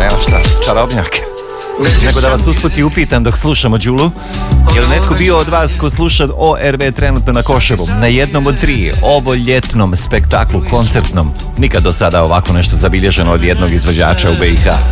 nema šta, čarobnjak. Nego da vas usput i upitam dok slušamo Đulu, je li netko bio od vas ko sluša ORV trenutno na Koševu, na jednom od 3 ovoljetnom spektaklu koncertnom? Nikad do sada ovako nešto zabilježeno od jednog izvođača u BiH.